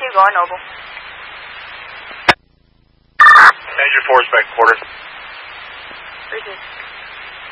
2, going Noble. Engine 4 spec quarters. Received.